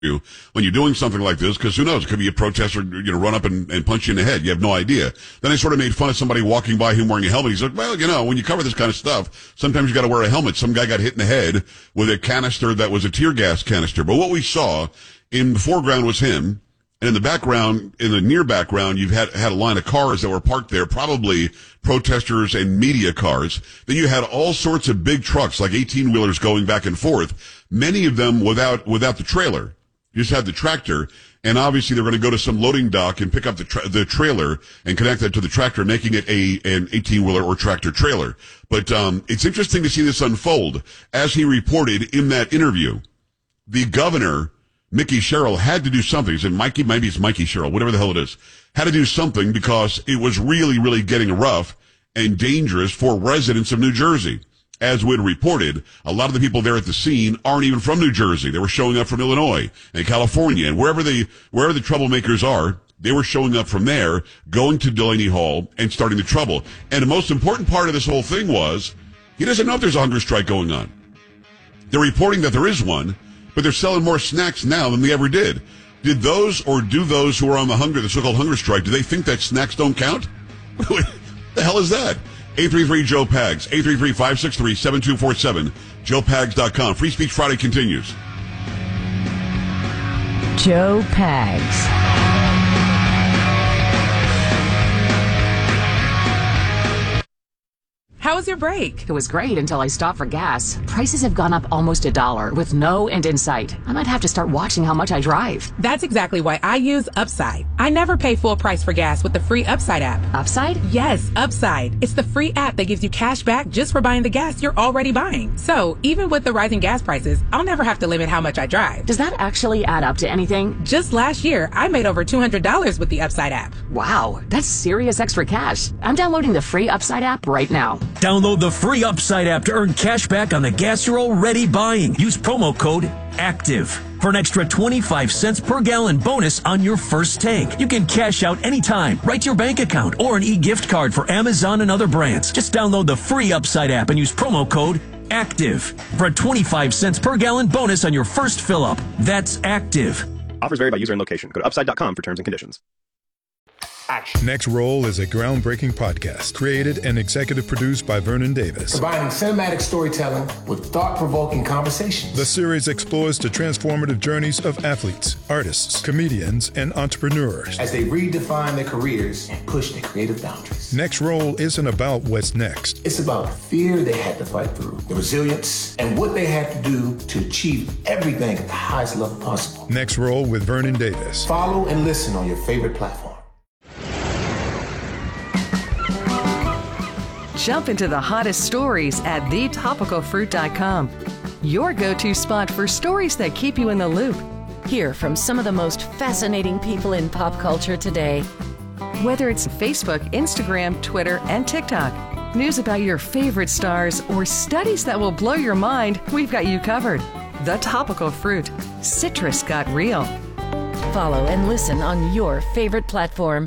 you when you're doing something like this, because who knows, it could be a protester, run up and punch you in the head. You have no idea. Then I sort of made fun of somebody walking by him wearing a helmet. He's like, well, when you cover this kind of stuff, sometimes you got to wear a helmet. Some guy got hit in the head with a canister that was a tear gas canister. But what we saw in the foreground was him, and in the background, in the near background, you've had a line of cars that were parked there, probably protesters and media cars. Then you had all sorts of big trucks, like 18-wheelers going back and forth, many of them without the trailer. You just had the tractor, and obviously they're going to go to some loading dock and pick up the trailer and connect that to the tractor, making it an 18-wheeler or tractor trailer. But it's interesting to see this unfold. As he reported in that interview, the governor, Mickey Sherrill, had to do something. He said, maybe it's Mikey Sherrill, whatever the hell it is, had to do something because it was really, really getting rough and dangerous for residents of New Jersey. As we'd reported, a lot of the people there at the scene aren't even from New Jersey. They were showing up from Illinois and California, and wherever the troublemakers are, they were showing up from there, going to Delaney Hall and starting the trouble. And the most important part of this whole thing was, he doesn't know if there's a hunger strike going on. They're reporting that there is one, but they're selling more snacks now than they ever did. Do those who are on the so-called hunger strike, do they think that snacks don't count? What the hell is that? 833-JOE-PAGS, 833-563-7247, joepags.com. Free Speech Friday continues. Joe Pags. How was your break? It was great until I stopped for gas. Prices have gone up almost $1 with no end in sight. I might have to start watching how much I drive. That's exactly why I use Upside. I never pay full price for gas with the free Upside app. Upside? Yes, Upside. It's the free app that gives you cash back just for buying the gas you're already buying. So even with the rising gas prices, I'll never have to limit how much I drive. Does that actually add up to anything? Just last year, I made over $200 with the Upside app. Wow, that's serious extra cash. I'm downloading the free Upside app right now. Download the free Upside app to earn cash back on the gas you're already buying. Use promo code ACTIVE for an extra 25 cents per gallon bonus on your first tank. You can cash out anytime, right to your bank account, or an e-gift card for Amazon and other brands. Just download the free Upside app and use promo code ACTIVE for a 25 cents per gallon bonus on your first fill-up. That's ACTIVE. Offers vary by user and location. Go to upside.com for terms and conditions. Next Roll is a groundbreaking podcast created and executive produced by Vernon Davis. Combining cinematic storytelling with thought-provoking conversations. The series explores the transformative journeys of athletes, artists, comedians, and entrepreneurs as they redefine their careers and push their creative boundaries. Next Roll isn't about what's next. It's about the fear they had to fight through, the resilience, and what they had to do to achieve everything at the highest level possible. Next Roll with Vernon Davis. Follow and listen on your favorite platform. Jump into the hottest stories at thetopicalfruit.com. Your go-to spot for stories that keep you in the loop. Hear from some of the most fascinating people in pop culture today. Whether it's Facebook, Instagram, Twitter, and TikTok, news about your favorite stars, or studies that will blow your mind, we've got you covered. The Topical Fruit. Citrus got real. Follow and listen on your favorite platform.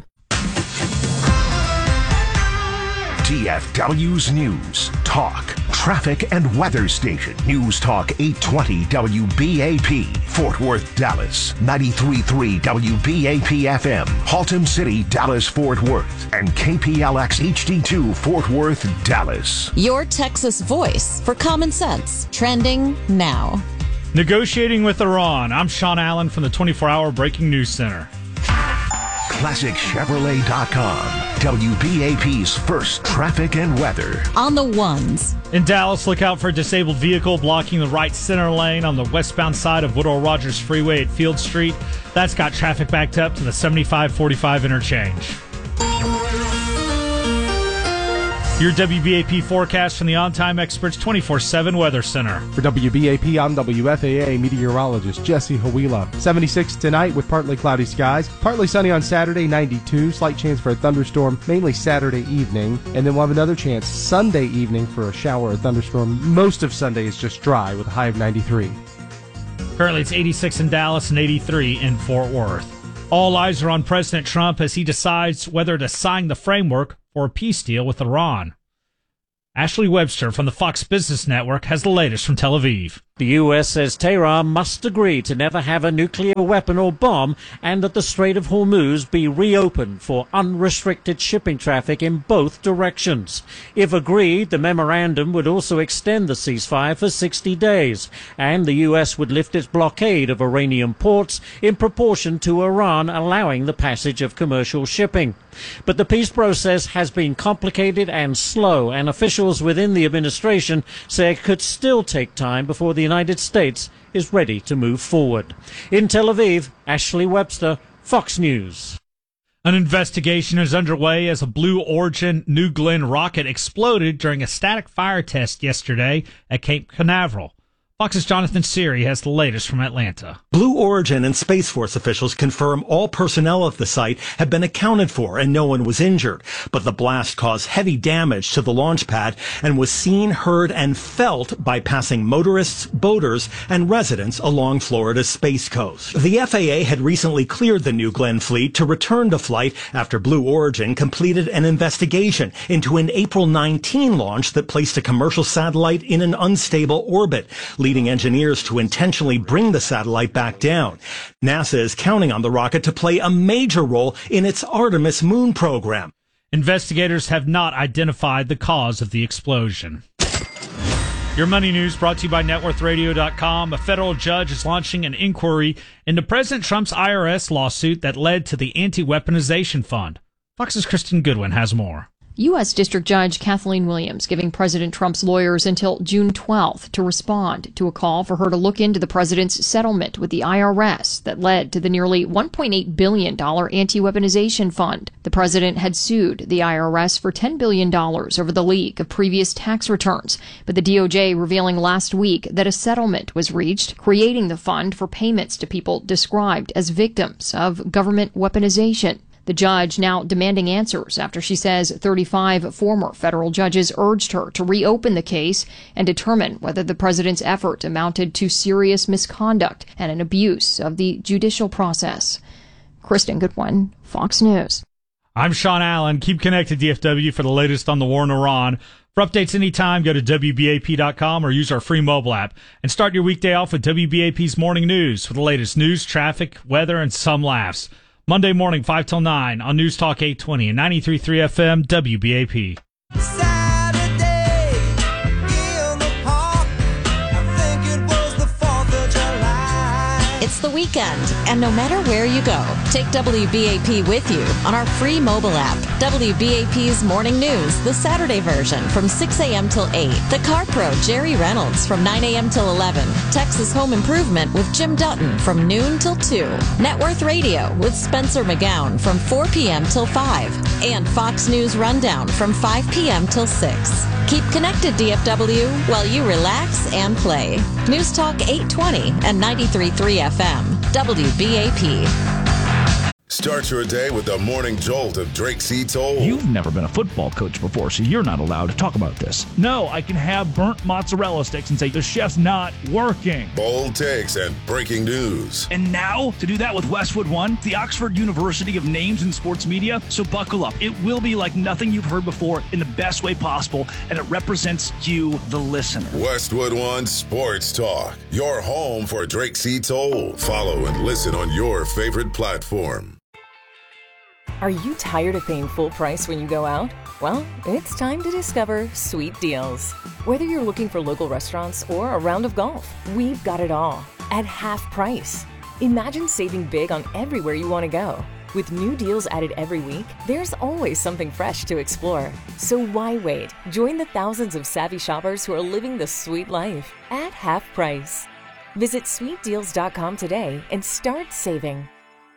DFW's News, Talk, Traffic and Weather Station. News Talk 820 WBAP, Fort Worth, Dallas. 93.3 WBAP FM, Haltom City, Dallas, Fort Worth. And KPLX HD2, Fort Worth, Dallas. Your Texas voice for common sense. Trending now. Negotiating with Iran. I'm Sean Allen from the 24-Hour Breaking News Center. ClassicChevrolet.com. WBAP's first traffic and weather. On the ones. In Dallas, look out for a disabled vehicle blocking the right center lane on the westbound side of Woodrow Rogers Freeway at Field Street. That's got traffic backed up to the 75-45 interchange. Your WBAP forecast from the On-Time Experts 24/7 Weather Center. For WBAP, I'm WFAA meteorologist Jesse Hawila. 76 tonight with partly cloudy skies. Partly sunny on Saturday, 92. Slight chance for a thunderstorm, mainly Saturday evening. And then we'll have another chance Sunday evening for a shower or thunderstorm. Most of Sunday is just dry with a high of 93. Currently, it's 86 in Dallas and 83 in Fort Worth. All eyes are on President Trump as he decides whether to sign the framework for a peace deal with Iran. Ashley Webster from the Fox Business Network has the latest from Tel Aviv. The U.S. says Tehran must agree to never have a nuclear weapon or bomb and that the Strait of Hormuz be reopened for unrestricted shipping traffic in both directions. If agreed, the memorandum would also extend the ceasefire for 60 days, and the U.S. would lift its blockade of Iranian ports in proportion to Iran allowing the passage of commercial shipping. But the peace process has been complicated and slow, and officials within the administration say it could still take time before the United States is ready to move forward. In Tel Aviv, Ashley Webster, Fox News. An investigation is underway as a Blue Origin New Glenn rocket exploded during a static fire test yesterday at Cape Canaveral. Fox's Jonathan Siri has the latest from Atlanta. Blue Origin and Space Force officials confirm all personnel at the site have been accounted for and no one was injured. But the blast caused heavy damage to the launch pad and was seen, heard, and felt by passing motorists, boaters, and residents along Florida's Space Coast. The FAA had recently cleared the New Glenn fleet to return to flight after Blue Origin completed an investigation into an April 19 launch that placed a commercial satellite in an unstable orbit, leading engineers to intentionally bring the satellite back down. NASA is counting on the rocket to play a major role in its Artemis moon program. Investigators have not identified the cause of the explosion. Your money news brought to you by NetWorthRadio.com. A federal judge is launching an inquiry into President Trump's IRS lawsuit that led to the anti-weaponization fund. Fox's Kristen Goodwin has more. U.S. District Judge Kathleen Williams giving President Trump's lawyers until June 12th to respond to a call for her to look into the president's settlement with the IRS that led to the nearly $1.8 billion anti-weaponization fund. The president had sued the IRS for $10 billion over the leak of previous tax returns, but the DOJ revealing last week that a settlement was reached, creating the fund for payments to people described as victims of government weaponization. The judge now demanding answers after she says 35 former federal judges urged her to reopen the case and determine whether the president's effort amounted to serious misconduct and an abuse of the judicial process. Kristen Goodwin, Fox News. I'm Sean Allen. Keep connected, DFW, for the latest on the war in Iran. For updates anytime, go to WBAP.com or use our free mobile app. And start your weekday off with WBAP's Morning News for the latest news, traffic, weather, and some laughs. Monday morning, 5 till 9 on News Talk 820 and 93.3 FM WBAP. It's the weekend, and no matter where you go, take WBAP with you on our free mobile app. WBAP's Morning News, the Saturday version from 6 a.m. till 8. The Car Pro, Jerry Reynolds from 9 a.m. till 11. Texas Home Improvement with Jim Dutton from noon till 2. Net Worth Radio with Spencer McGowan from 4 p.m. till 5. And Fox News Rundown from 5 p.m. till 6. Keep connected, DFW, while you relax and play. News Talk 820 and 93.3 FM, WBAP. Start your day with the morning jolt of Drake C. Toll. You've never been a football coach before, so you're not allowed to talk about this. No, I can have burnt mozzarella sticks and say the chef's not working. Bold takes and breaking news. And now, to do that with Westwood One, the Oxford University of Names in Sports Media. So buckle up. It will be like nothing you've heard before in the best way possible, and it represents you, the listener. Westwood One Sports Talk, your home for Drake C. Toll. Follow and listen on your favorite platform. Are you tired of paying full price when you go out? Well, it's time to discover Sweet Deals. Whether you're looking for local restaurants or a round of golf, we've got it all at half price. Imagine saving big on everywhere you want to go. With new deals added every week, there's always something fresh to explore. So why wait? Join the thousands of savvy shoppers who are living the sweet life at half price. Visit sweetdeals.com today and start saving.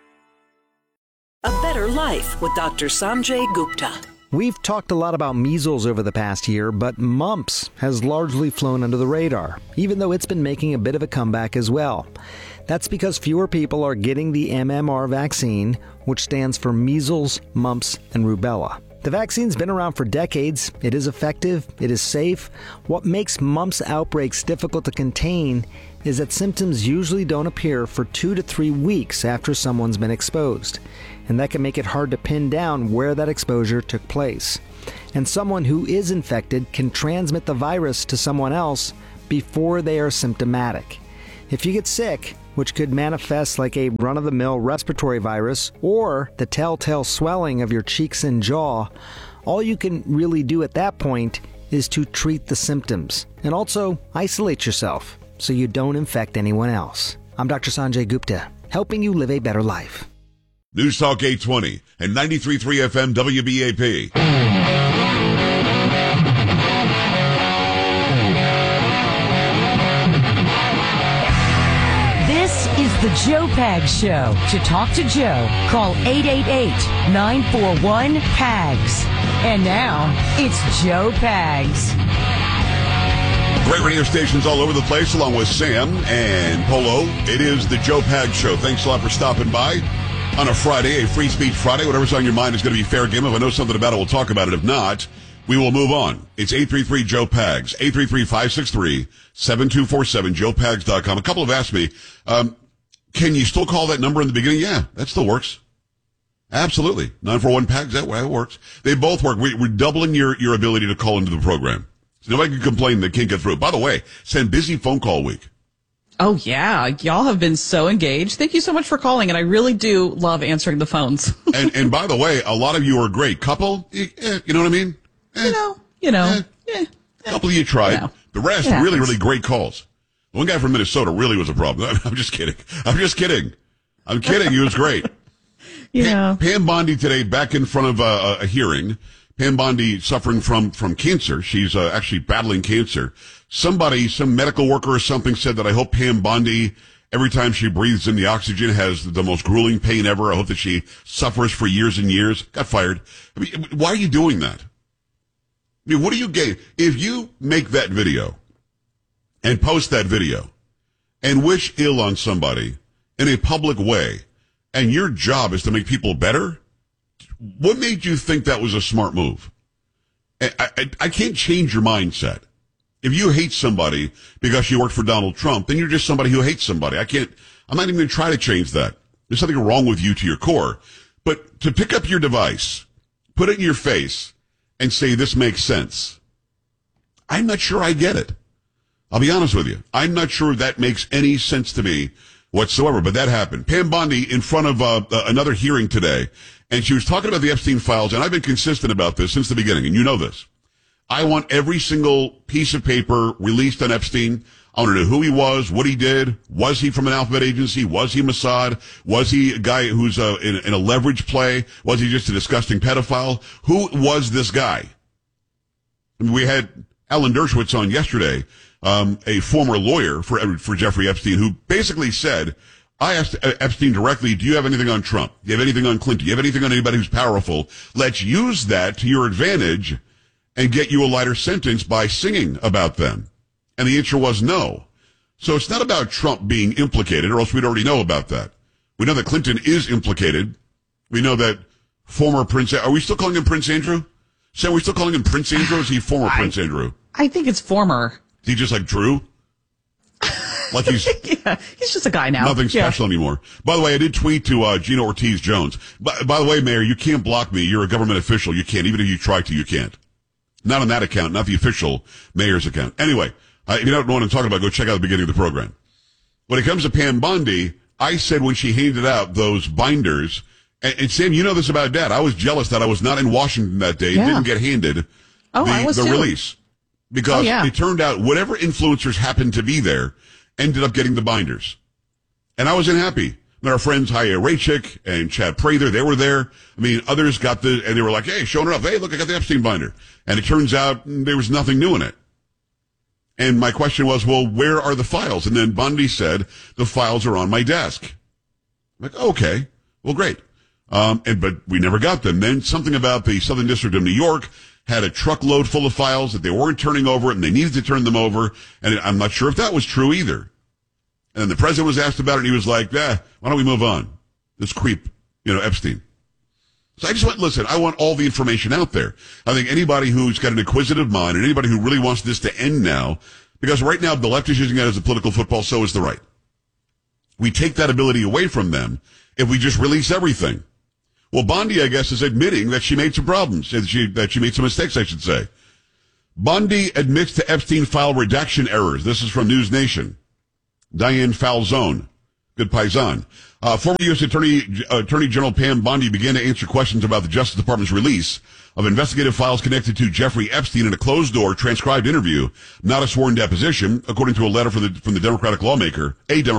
A Better Life with Dr. Sanjay Gupta. We've talked a lot about measles over the past year, but mumps has largely flown under the radar, even though it's been making a bit of a comeback as well. That's because fewer people are getting the MMR vaccine, which stands for measles, mumps, and rubella. The vaccine's been around for decades. It is effective. It is safe. What makes mumps outbreaks difficult to contain is that symptoms usually don't appear for 2 to 3 weeks after someone's been exposed. And that can make it hard to pin down where that exposure took place. And someone who is infected can transmit the virus to someone else before they are symptomatic. If you get sick, which could manifest like a run-of-the-mill respiratory virus or the telltale swelling of your cheeks and jaw, all you can really do at that point is to treat the symptoms and also isolate yourself so you don't infect anyone else. I'm Dr. Sanjay Gupta, helping you live a better life. News Talk 820 and 93.3 FM WBAP. This is the Joe Pags Show. To talk to Joe, call 888-941-PAGS. And now, it's Joe Pags. Great radio stations all over the place, along with Sam and Polo. It is the Joe Pags Show. Thanks a lot for stopping by on a Friday, a free speech Friday. Whatever's on your mind is going to be fair game. If I know something about it, we'll talk about it. If not, we will move on. It's 833-JOE-PAGS, 833-563-7247, joepags.com. A couple have asked me, can you still call that number in the beginning? Yeah, that still works. Absolutely. 941-PAGS, that way it works. They both work. We're doubling your ability to call into the program. So nobody can complain they can't get through. By the way, it's been busy phone call week. Oh, yeah. Y'all have been so engaged. Thank you so much for calling, and I really do love answering the phones. and by the way, a lot of you are a great couple. You know what I mean? You know. A couple of you tried. You know. The rest, really, really great calls. The one guy from Minnesota really was a problem. I'm just kidding. I'm kidding. He was great. Pam Bondi today back in front of a hearing. Pam Bondi suffering from cancer. She's actually battling cancer. Some medical worker or something said that I hope Pam Bondi, every time she breathes in the oxygen, has the most grueling pain ever. I hope that she suffers for years and years. Got fired. I mean, why are you doing that? I mean, what do you gain? If you make that video and post that video and wish ill on somebody in a public way, and your job is to make people better, what made you think that was a smart move? I can't change your mindset. If you hate somebody because you worked for Donald Trump, then you're just somebody who hates somebody. I'm not even going to try to change that. There's something wrong with you to your core. But to pick up your device, put it in your face, and say this makes sense, I'm not sure I get it. I'll be honest with you. I'm not sure that makes any sense to me whatsoever, but that happened. Pam Bondi in front of another hearing today, and she was talking about the Epstein files, and I've been consistent about this since the beginning, and you know this. I want every single piece of paper released on Epstein. I want to know who he was, what he did. Was he from an alphabet agency? Was he Mossad? Was he a guy who's in a leverage play? Was he just a disgusting pedophile? Who was this guy? I mean, we had Alan Dershowitz on yesterday, a former lawyer for Jeffrey Epstein, who basically said, I asked Epstein directly, do you have anything on Trump? Do you have anything on Clinton? Do you have anything on anybody who's powerful? Let's use that to your advantage and get you a lighter sentence by singing about them. And the answer was no. So it's not about Trump being implicated, or else we'd already know about that. We know that Clinton is implicated. We know that former Prince, are we still calling him Prince Andrew? Sam, are we still calling him Prince Andrew, or is he former Prince Andrew? I think it's former. Is he just like Drew? Like he's he's just a guy now. Nothing special anymore. By the way, I did tweet to Gina Ortiz-Jones. By the way, Mayor, you can't block me. You're a government official. You can't. Even if you try to, you can't. Not on that account, not the official mayor's account. Anyway, if you don't know what I'm talking about, go check out the beginning of the program. When it comes to Pam Bondi, I said when she handed out those binders, and Sam, you know this about Dad, I was jealous that I was not in Washington that day, didn't get handed the release. Because it turned out whatever influencers happened to be there ended up getting the binders. And I wasn't happy. And our friends, Haya Raychick and Chad Prather, they were there. I mean, others got and they were like, hey, showing it up. Hey, look, I got the Epstein binder. And it turns out there was nothing new in it. And my question was, well, where are the files? And then Bondi said, the files are on my desk. I'm like, okay, well, great. But we never got them. Then something about the Southern District of New York had a truckload full of files that they weren't turning over, and they needed to turn them over. And I'm not sure if that was true either. And then the president was asked about it, and he was like, why don't we move on? This creep, Epstein. So I just went, listen, I want all the information out there. I think anybody who's got an inquisitive mind and anybody who really wants this to end now, because right now the left is using that as a political football, so is the right. We take that ability away from them if we just release everything. Well, Bondi, I guess, is admitting that she made some problems, that she made some mistakes, I should say. Bondi admits to Epstein file redaction errors. This is from News Nation. Diane Falzone, good paisan. Former U.S. Attorney General Pam Bondi began to answer questions about the Justice Department's release of investigative files connected to Jeffrey Epstein in a closed-door transcribed interview, not a sworn deposition, according to a letter from the Democratic lawmaker,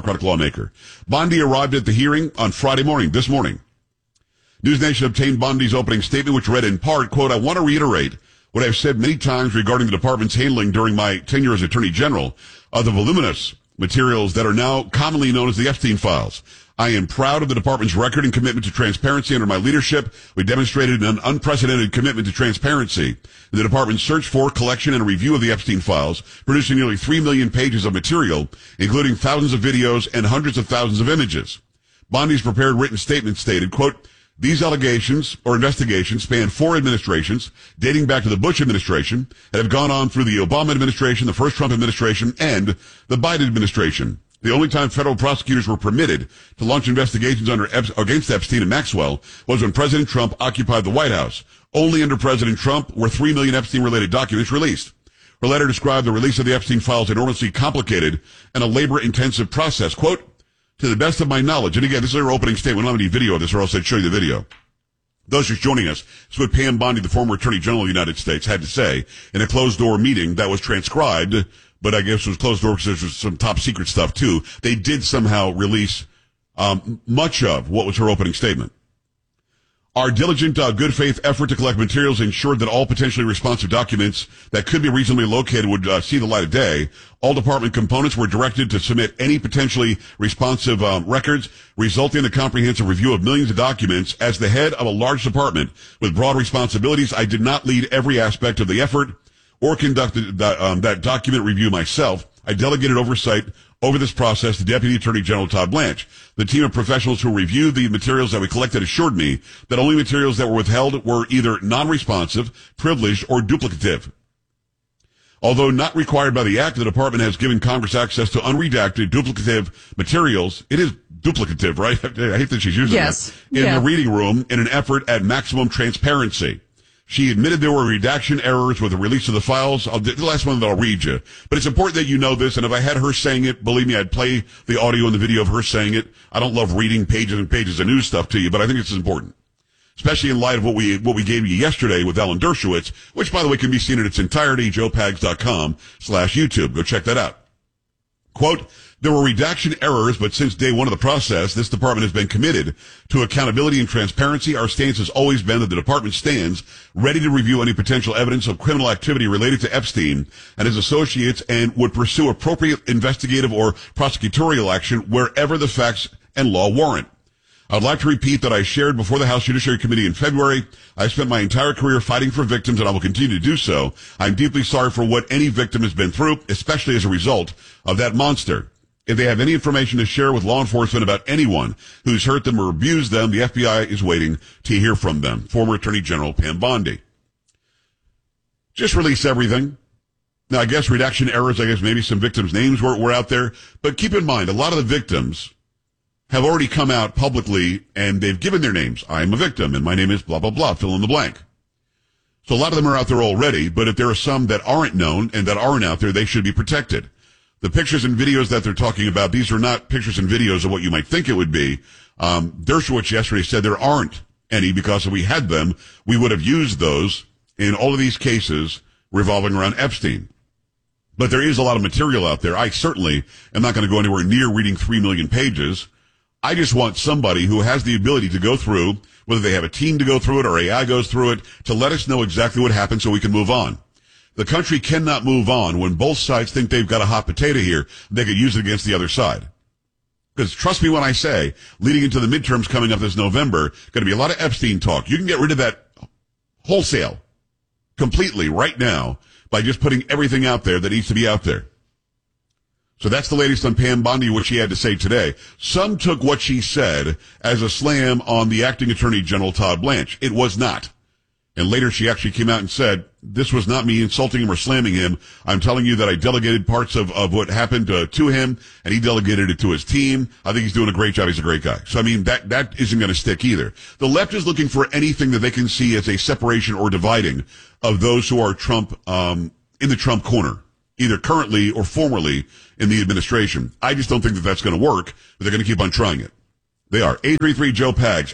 Bondi arrived at the hearing on Friday morning, this morning. News Nation obtained Bondi's opening statement, which read in part, quote, "I want to reiterate what I've said many times regarding the department's handling during my tenure as Attorney General of the voluminous materials that are now commonly known as the Epstein files. I am proud of the department's record and commitment to transparency under my leadership. We demonstrated an unprecedented commitment to transparency in the department's search for, collection, and review of the Epstein files, producing nearly 3 million pages of material, including thousands of videos and hundreds of thousands of images." Bondi's prepared written statement stated, quote, "These allegations or investigations span 4 administrations, dating back to the Bush administration, and have gone on through the Obama administration, the first Trump administration, and the Biden administration. The only time federal prosecutors were permitted to launch investigations against Epstein and Maxwell was when President Trump occupied the White House. Only under President Trump were 3 million Epstein-related documents released." Her letter described the release of the Epstein files enormously complicated and a labor-intensive process. Quote, "To the best of my knowledge," and again, this is her opening statement. We don't have any video of this, or else I'd show you the video. Those just joining us, this is what Pam Bondi, the former Attorney General of the United States, had to say in a closed-door meeting that was transcribed, but I guess it was closed-door because there was some top-secret stuff, too. They did somehow release much of what was her opening statement. "Our diligent, good faith effort to collect materials ensured that all potentially responsive documents that could be reasonably located would see the light of day. All department components were directed to submit any potentially responsive records, resulting in a comprehensive review of millions of documents. As the head of a large department with broad responsibilities, I did not lead every aspect of the effort or conducted that document review myself. I delegated oversight over this process to Deputy Attorney General Todd Blanche. The team of professionals who reviewed the materials that we collected assured me that only materials that were withheld were either non-responsive, privileged, or duplicative. Although not required by the Act, the department has given Congress access to unredacted, duplicative materials." It is duplicative, right? I hate that she's using that. In the reading room in an effort at maximum transparency. She admitted there were redaction errors with the release of the files. The last one that I'll read you. But it's important that you know this, and if I had her saying it, believe me, I'd play the audio and the video of her saying it. I don't love reading pages and pages of news stuff to you, but I think it's important. Especially in light of what we gave you yesterday with Alan Dershowitz, which, by the way, can be seen in its entirety, joepags.com/YouTube. Go check that out. Quote, "There were redaction errors, but since day one of the process, this department has been committed to accountability and transparency. Our stance has always been that the department stands ready to review any potential evidence of criminal activity related to Epstein and his associates and would pursue appropriate investigative or prosecutorial action wherever the facts and law warrant. I'd like to repeat that I shared before the House Judiciary Committee in February. I spent my entire career fighting for victims, and I will continue to do so. I'm deeply sorry for what any victim has been through, especially as a result of that monster. If they have any information to share with law enforcement about anyone who's hurt them or abused them, the FBI is waiting to hear from them." Former Attorney General Pam Bondi. Just release everything. Now, I guess redaction errors, maybe some victims' names were out there. But keep in mind, a lot of the victims have already come out publicly and they've given their names. I am a victim and my name is blah, blah, blah, fill in the blank. So a lot of them are out there already, but if there are some that aren't known and that aren't out there, they should be protected. The pictures and videos that they're talking about, these are not pictures and videos of what you might think it would be. Dershowitz yesterday said there aren't any because if we had them, we would have used those in all of these cases revolving around Epstein. But there is a lot of material out there. I certainly am not going to go anywhere near reading 3 million pages. I just want somebody who has the ability to go through, whether they have a team to go through it or AI goes through it, to let us know exactly what happened so we can move on. The country cannot move on when both sides think they've got a hot potato here. They could use it against the other side. Because trust me when I say, leading into the midterms coming up this November, going to be a lot of Epstein talk. You can get rid of that wholesale, completely, right now, by just putting everything out there that needs to be out there. So that's the latest on Pam Bondi, what she had to say today. Some took what she said as a slam on the acting Attorney General Todd Blanche. It was not. And later she actually came out and said, this was not me insulting him or slamming him. I'm telling you that I delegated parts of what happened to him, and he delegated it to his team. I think he's doing a great job. He's a great guy. So, I mean, that isn't going to stick either. The left is looking for anything that they can see as a separation or dividing of those who are Trump in the Trump corner, either currently or formerly in the administration. I just don't think that that's going to work, but they're going to keep on trying it. They are. 833-JOE-PAGS,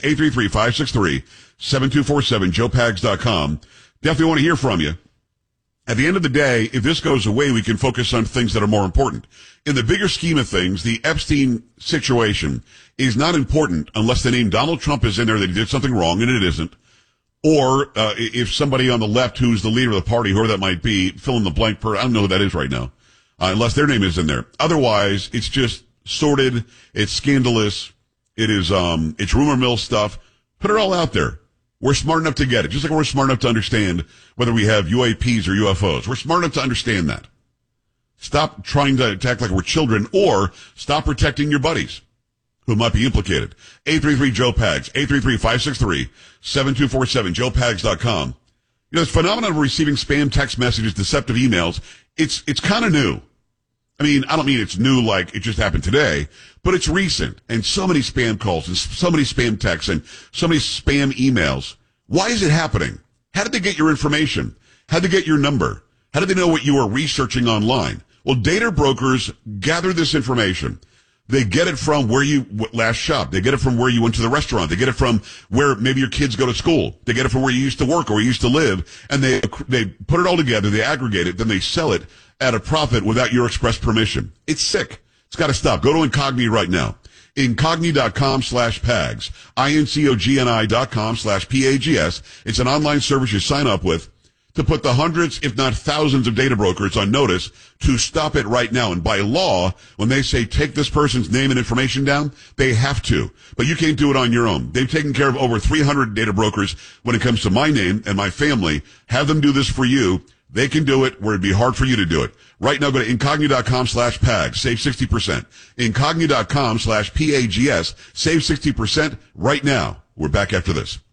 833-563-7247, joepags.com. Definitely want to hear from you. At the end of the day, if this goes away, we can focus on things that are more important. In the bigger scheme of things, the Epstein situation is not important unless the name Donald Trump is in there that he did something wrong, and it isn't. Or if somebody on the left who's the leader of the party, whoever that might be, fill in the blank I don't know who that is right now, unless their name is in there. Otherwise, it's just sordid, it's scandalous, it's rumor mill stuff. Put it all out there. We're smart enough to get it, just like we're smart enough to understand whether we have UAPs or UFOs. We're smart enough to understand that. Stop trying to act like we're children, or stop protecting your buddies who might be implicated. 833-JOE-PAGS, 833-563-7247, joepags.com. You know, this phenomenon of receiving spam text messages, deceptive emails, it's kind of new. I mean, I don't mean it's new like it just happened today, but it's recent. And so many spam calls and so many spam texts and so many spam emails. Why is it happening? How did they get your information? How did they get your number? How did they know what you were researching online? Well, data brokers gather this information. They get it from where you last shopped. They get it from where you went to the restaurant. They get it from where maybe your kids go to school. They get it from where you used to work or you used to live. And they put it all together. They aggregate it. Then they sell it at a profit without your express permission. It's sick. It's got to stop. Go to Incogni right now. Incogni.com/PAGS. INCOGNI.com/PAGS. It's an online service you sign up with to put the hundreds, if not thousands of data brokers on notice to stop it right now. And by law, when they say take this person's name and information down, they have to. But you can't do it on your own. They've taken care of over 300 data brokers when it comes to my name and my family. Have them do this for you. They can do it where it'd be hard for you to do it. Right now, go to Incogni.com/PAGS. Save 60%. Incogni.com/PAGS. Save 60% right now. We're back after this.